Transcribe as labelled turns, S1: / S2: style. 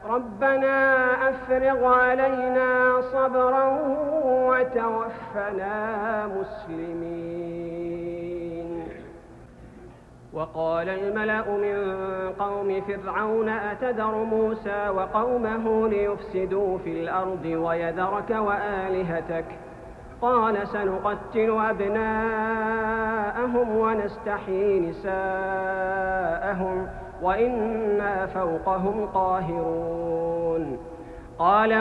S1: ربنا أفرغ علينا صبرا وتوفنا مسلمين. وقال الملأ من قوم فرعون أتذر موسى وقومه ليفسدوا في الأرض ويذرك وآلهتك قال سنقتل أبناءهم ونستحيي نساءهم وإنا فوقهم قاهرون. قال